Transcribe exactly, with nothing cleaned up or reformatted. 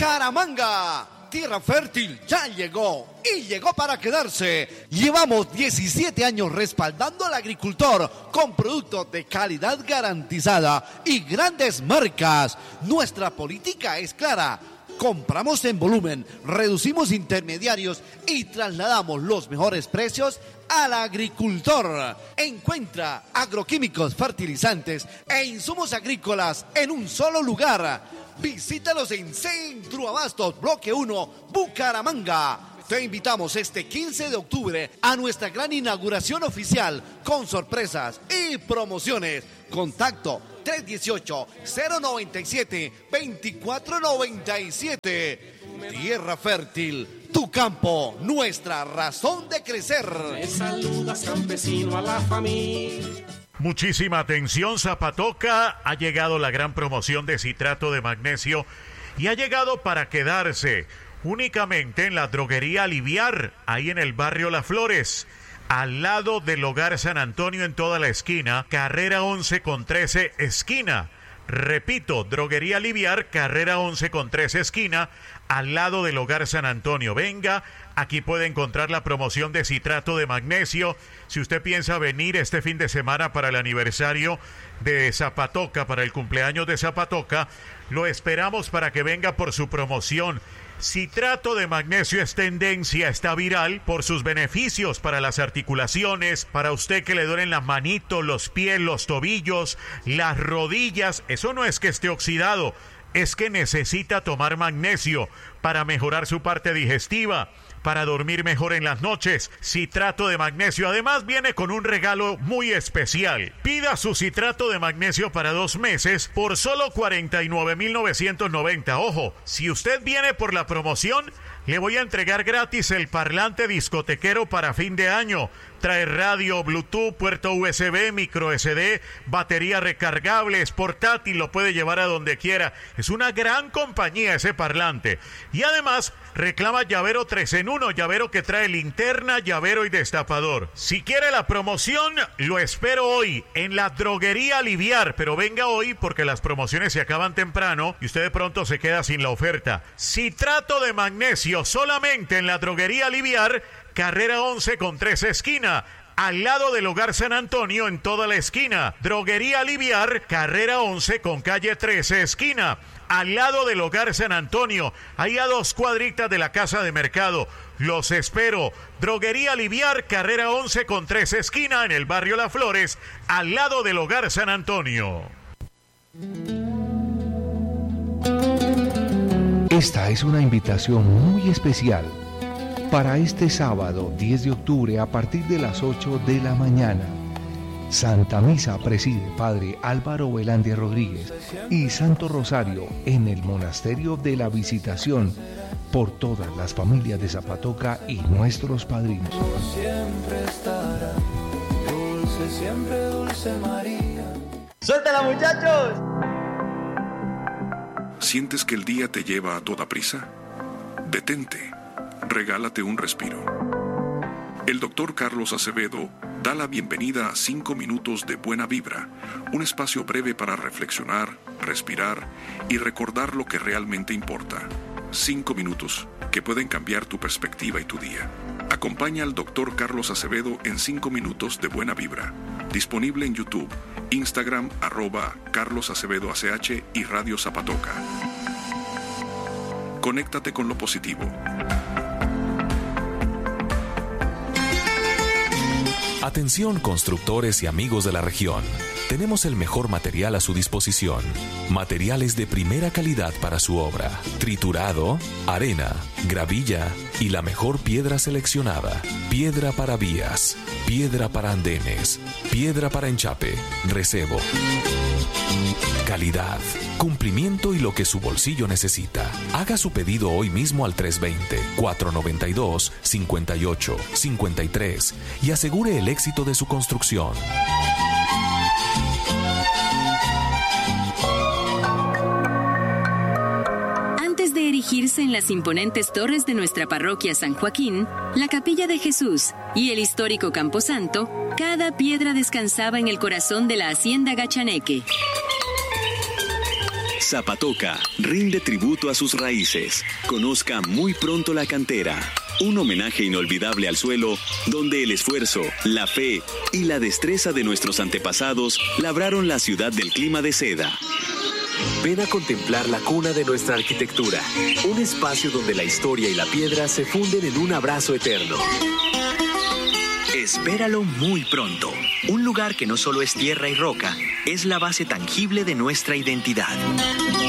Bucaramanga. Tierra Fértil ya llegó y llegó para quedarse. Llevamos diecisiete años respaldando al agricultor con productos de calidad garantizada y grandes marcas. Nuestra política es clara. Compramos en volumen, reducimos intermediarios y trasladamos los mejores precios al agricultor. Encuentra agroquímicos, fertilizantes e insumos agrícolas en un solo lugar. Visítalos en Centro Abastos, Bloque uno, Bucaramanga. Te invitamos este quince de octubre a nuestra gran inauguración oficial con sorpresas y promociones. Contacto tres uno ocho, cero nueve siete, dos cuatro nueve siete. Tierra Fértil, tu campo, nuestra razón de crecer. Me saludas, campesino, a la familia. Muchísima atención, Zapatoca, ha llegado la gran promoción de citrato de magnesio y ha llegado para quedarse únicamente en la droguería Aliviar, ahí en el barrio Las Flores, al lado del Hogar San Antonio en toda la esquina, carrera once con trece esquina. Repito, droguería Aliviar, carrera once con trece esquina, al lado del Hogar San Antonio. Venga, aquí puede encontrar la promoción de citrato de magnesio. Si usted piensa venir este fin de semana para el aniversario de Zapatoca, para el cumpleaños de Zapatoca, lo esperamos para que venga por su promoción. Citrato de magnesio es tendencia, está viral por sus beneficios para las articulaciones, para usted que le duelen las manitos, los pies, los tobillos, las rodillas. Eso no es que esté oxidado, es que necesita tomar magnesio para mejorar su parte digestiva, para dormir mejor en las noches. Citrato de magnesio además viene con un regalo muy especial. Pida su citrato de magnesio para dos meses por solo cuarenta y nueve mil novecientos noventa. Ojo, si usted viene por la promoción, le voy a entregar gratis el parlante discotequero para fin de año. Trae radio, Bluetooth, puerto U S B, micro S D, batería recargable, es portátil, lo puede llevar a donde quiera. Es una gran compañía ese parlante. Y además reclama llavero tres en uno, llavero que trae linterna, llavero y destapador. Si quiere la promoción, lo espero hoy en la droguería Aliviar, pero venga hoy porque las promociones se acaban temprano y usted de pronto se queda sin la oferta. Citrato de magnesio solamente en la droguería Aliviar, carrera once con trece esquina, al lado del Hogar San Antonio en toda la esquina. Droguería Aliviar, carrera once con calle trece esquina, al lado del Hogar San Antonio, ahí a dos cuadritas de la Casa de Mercado. Los espero. Droguería Aliviar, carrera once con trece esquina, en el barrio Las Flores, al lado del Hogar San Antonio. Esta es una invitación muy especial para este sábado diez de octubre a partir de las ocho de la mañana. Santa Misa preside Padre Álvaro Velandia Rodríguez y Santo Rosario en el Monasterio de la Visitación por todas las familias de Zapatoca y nuestros padrinos. Siempre estará dulce, siempre dulce María. ¡Suéltala, muchachos! ¿Sientes que el día te lleva a toda prisa? Detente. Regálate un respiro. El doctor Carlos Acevedo da la bienvenida a cinco minutos de buena vibra, un espacio breve para reflexionar, respirar y recordar lo que realmente importa. Cinco minutos que pueden cambiar tu perspectiva y tu día. Acompaña al doctor Carlos Acevedo en cinco minutos de buena vibra. Disponible en YouTube, Instagram, arroba Carlos Acevedo A C H y Radio Zapatoca. Conéctate con lo positivo. Atención constructores y amigos de la región. Tenemos el mejor material a su disposición. Materiales de primera calidad para su obra. Triturado, arena, gravilla y la mejor piedra seleccionada. Piedra para vías, piedra para andenes, piedra para enchape, recebo. Calidad, cumplimiento y lo que su bolsillo necesita. Haga su pedido hoy mismo al tres dos cero, cuatro nueve dos, cinco ocho cinco tres y asegure el éxito de su construcción. Antes de erigirse en las imponentes torres de nuestra parroquia San Joaquín, la Capilla de Jesús y el histórico Camposanto, cada piedra descansaba en el corazón de la hacienda Gachaneque. Zapatoca rinde tributo a sus raíces. Conozca muy pronto la cantera. Un homenaje inolvidable al suelo, donde el esfuerzo, la fe y la destreza de nuestros antepasados labraron la ciudad del clima de seda. Ven a contemplar la cuna de nuestra arquitectura, un espacio donde la historia y la piedra se funden en un abrazo eterno. Espéralo muy pronto. Un lugar que no solo es tierra y roca, es la base tangible de nuestra identidad.